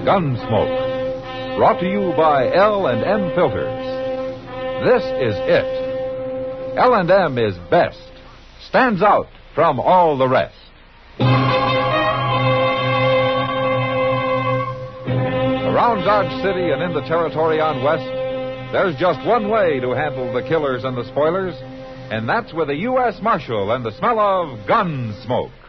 Gunsmoke. Brought to you by L&M Filters. This is it. L&M is best. Stands out from all the rest. Around Dodge City and in the territory on West, there's just one way to handle the killers and the spoilers, and that's with a U.S. Marshal and the smell of Gunsmoke.